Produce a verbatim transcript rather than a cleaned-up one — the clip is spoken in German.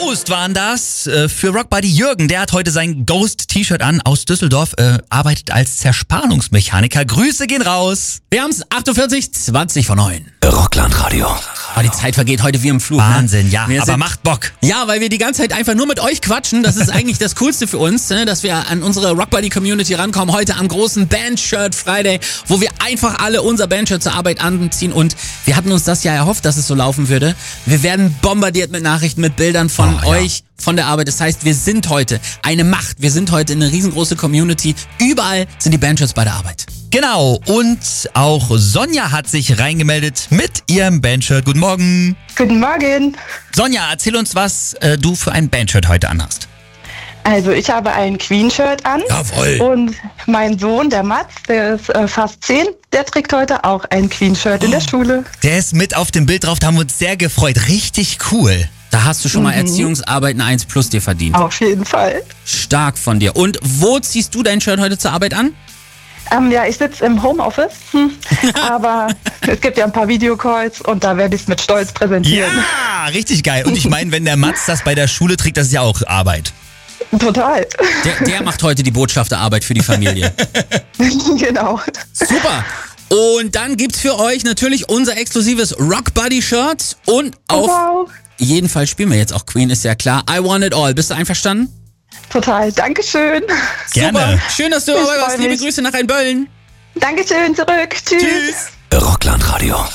Ghost waren das äh, für Rock Buddy Jürgen. Der hat heute sein Ghost-T-Shirt an aus Düsseldorf, äh, arbeitet als Zerspannungsmechaniker. Grüße gehen raus. Wir haben's achtundvierzig, zwanzig vor neun. Rockland-Radio. Oh, die Zeit vergeht heute wie im Flug. Wahnsinn, ne? ja, Wir aber sind, macht Bock. Ja, weil wir die ganze Zeit einfach nur mit euch quatschen. Das ist eigentlich das Coolste für uns, ne? Dass wir an unsere Rock Buddy Community rankommen. Heute am großen Band-Shirt Friday, wo wir einfach alle unser Band-Shirt zur Arbeit anziehen. Und wir hatten uns das ja erhofft, dass es so laufen würde. Wir werden bombardiert mit Nachrichten, mit Bildern von Oh, ja. euch, von der Arbeit. Das heißt, wir sind heute eine Macht. Wir sind heute eine riesengroße Community. Überall sind die Bandshirts bei der Arbeit. Genau, und auch Sonja hat sich reingemeldet mit ihrem Bandshirt. Guten Morgen. Guten Morgen. Sonja, erzähl uns, was äh, du für ein Bandshirt heute anhast. Also ich habe ein Queen-Shirt an. Jawohl. Und mein Sohn, der Mats, der ist äh, fast zehn, der trägt heute auch ein Queen-Shirt in der Schule. Der ist mit auf dem Bild drauf, da haben wir uns sehr gefreut. Richtig cool. Da hast du schon mal Mhm. Erziehungsarbeit eine eins plus dir verdient. Auf jeden Fall. Stark von dir. Und wo ziehst du dein Shirt heute zur Arbeit an? Ähm, ja, ich sitze im Homeoffice, hm. aber es gibt ja ein paar Videocalls und da werde ich es mit Stolz präsentieren. Ja, richtig geil. Und ich meine, wenn der Mats das bei der Schule trägt, das ist ja auch Arbeit. Total. Der, der macht heute die Botschafterarbeit für die Familie. Genau. Super. Und dann gibt's für euch natürlich unser exklusives Rock Buddy Shirt und auf Wow. jeden Fall spielen wir jetzt auch Queen, ist ja klar. I Want It All. Bist du einverstanden? Total. Dankeschön. Gerne. Super. Schön, dass du dabei freu warst. Liebe mich. Grüße nach Rheinböllen. Dankeschön zurück. Tschüss. Tschüss. Rockland-Radio.